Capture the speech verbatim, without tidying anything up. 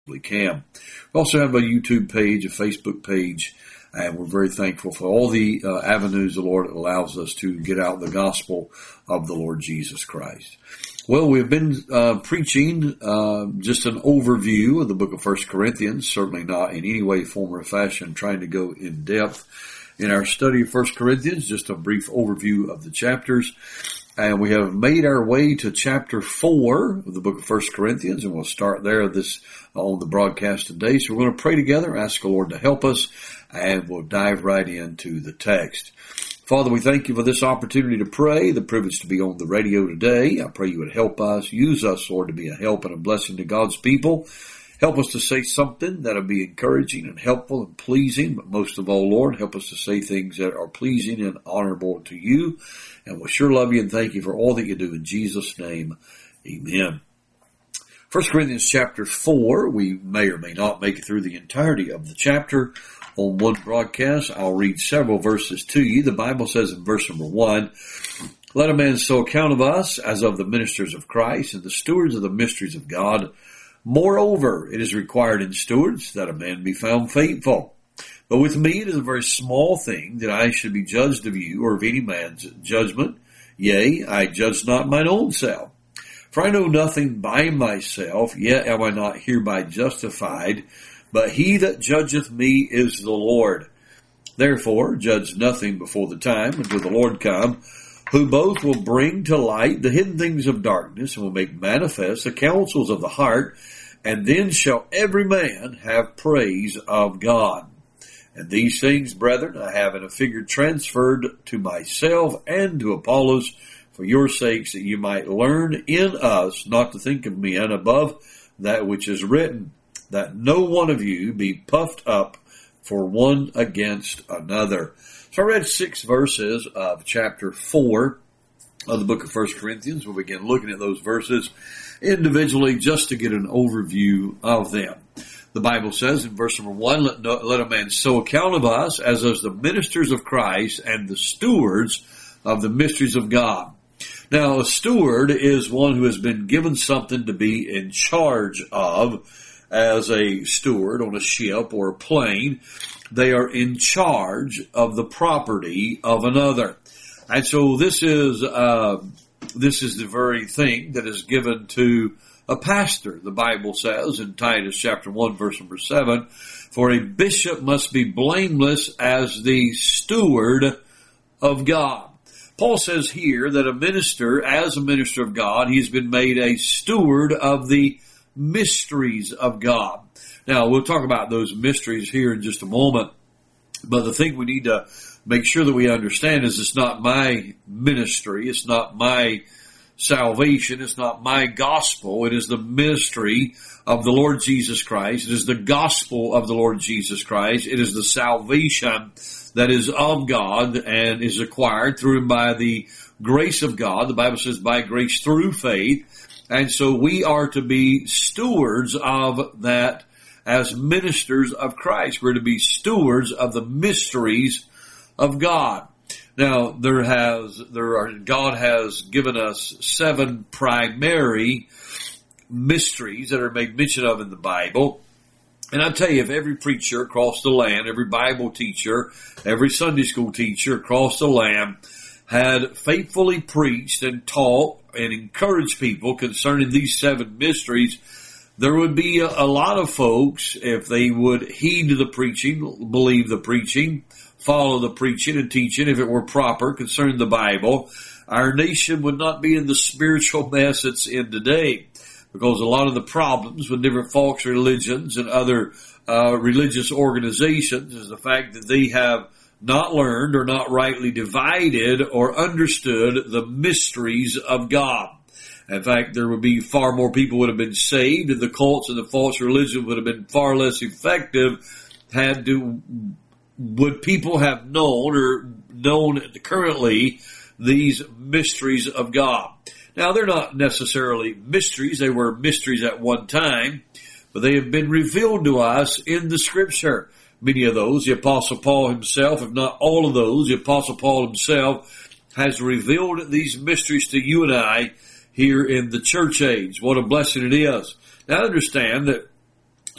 we can. We also have a YouTube page, a Facebook page, and we're very thankful for all the uh, avenues the Lord allows us to get out the gospel of the Lord Jesus Christ. Well, we've been uh, preaching uh, just an overview of the book of First Corinthians, certainly not in any way, form, or fashion trying to go in depth in our study of First Corinthians, just a brief overview of the chapters. And we have made our way to chapter four of the book of First Corinthians, and we'll start there this on the broadcast today. So we're going to pray together, ask the Lord to help us, and we'll dive right into the text. Father, we thank you for this opportunity to pray, the privilege to be on the radio today. I pray you would help us, use us, Lord, to be a help and a blessing to God's people. Help us to say something that will be encouraging and helpful and pleasing, but most of all, Lord, help us to say things that are pleasing and honorable to you. And we'll sure love you and thank you for all that you do. In Jesus' name, amen. First Corinthians chapter four, we may or may not make it through the entirety of the chapter on one broadcast. I'll read several verses to you. The Bible says in verse number one, "Let a man so account of us as of the ministers of Christ and the stewards of the mysteries of God. Moreover, it is required in stewards that a man be found faithful. But with me it is a very small thing that I should be judged of you or of any man's judgment. Yea, I judge not mine own self. For I know nothing by myself, yet am I not hereby justified. But he that judgeth me is the Lord. Therefore, judge nothing before the time until the Lord come, who both will bring to light the hidden things of darkness and will make manifest the counsels of the heart, and then shall every man have praise of God. And these things, brethren, I have in a figure transferred to myself and to Apollos for your sakes, that you might learn in us not to think of men above that which is written, that no one of you be puffed up for one against another." So I read six verses of chapter four of the book of First Corinthians. We'll begin looking at those verses individually just to get an overview of them. The Bible says in verse number one, let, no, let a man so account of us as of the ministers of Christ and the stewards of the mysteries of God. Now, a steward is one who has been given something to be in charge of. As a steward on a ship or a plane, they are in charge of the property of another. And so this is, uh, this is the very thing that is given to a pastor. The Bible says in Titus chapter one verse number seven, "For a bishop must be blameless as the steward of God." Paul says here that a minister, as a minister of God, he's been made a steward of the mysteries of God. Now, we'll talk about those mysteries here in just a moment, but the thing we need to make sure that we understand is it's not my ministry, it's not my salvation, it's not my gospel, it is the ministry of the Lord Jesus Christ, it is the gospel of the Lord Jesus Christ, it is the salvation that is of God and is acquired through and by the grace of God. The Bible says by grace through faith. And so we are to be stewards of that as ministers of Christ. We're to be stewards of the mysteries of God. Now, there has, there are, God has given us seven primary mysteries that are made mention of in the Bible. And I tell you, if every preacher across the land, every Bible teacher, every Sunday school teacher across the land had faithfully preached and taught and encouraged people concerning these seven mysteries, there would be a, a lot of folks, if they would heed the preaching, believe the preaching, follow the preaching and teaching, if it were proper concerning the Bible, our nation would not be in the spiritual mess it's in today. Because a lot of the problems with different false religions and other uh, religious organizations is the fact that they have not learned or not rightly divided or understood the mysteries of God. In fact, there would be far more people would have been saved, and the cults and the false religion would have been far less effective had to, would people have known or known currently these mysteries of God. Now, they're not necessarily mysteries. They were mysteries at one time, but they have been revealed to us in the Scripture. Many of those, the Apostle Paul himself, if not all of those, the Apostle Paul himself has revealed these mysteries to you and I here in the church age. What a blessing it is. Now, understand that